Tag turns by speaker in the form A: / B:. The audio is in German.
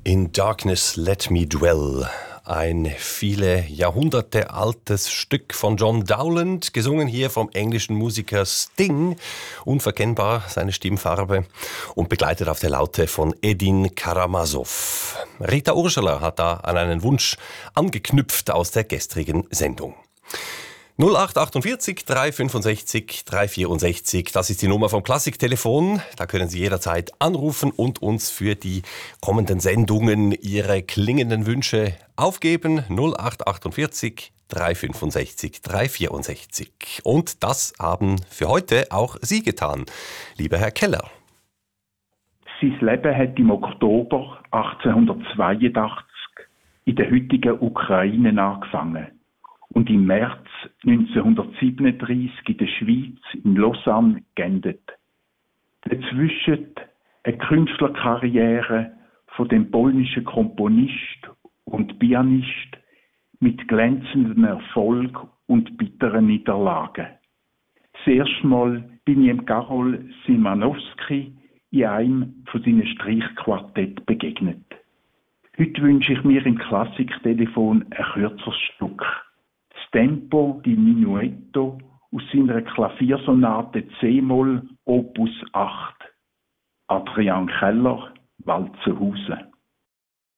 A: In Darkness Let Me Dwell. Ein viele Jahrhunderte altes Stück von John Dowland, gesungen hier vom englischen Musiker Sting, unverkennbar seine Stimmfarbe, und begleitet auf der Laute von Edin Karamazov. Rita Urschler hat da an einen Wunsch angeknüpft aus der gestrigen Sendung. 0848 365 364, das ist die Nummer vom Klassiktelefon. Da können Sie jederzeit anrufen und uns für die kommenden Sendungen Ihre klingenden Wünsche aufgeben. 0848 365 364. Und das haben für heute auch Sie getan, lieber Herr Keller.
B: Sein Leben hat im Oktober 1882 in der heutigen Ukraine angefangen und im März 1937 in der Schweiz, in Lausanne, geendet. Dazwischen eine Künstlerkarriere von dem polnischen Komponist und Pianist mit glänzendem Erfolg und bitteren Niederlagen. Das erste Mal bin ich dem Karol Szymanowski in einem von seinen Streichquartetten begegnet. Heute wünsche ich mir im Klassiktelefon ein kürzeres Stück. Das Tempo di Minuetto aus seiner Klaviersonate C-Moll Opus 8. Adrian Keller, Walzenhausen.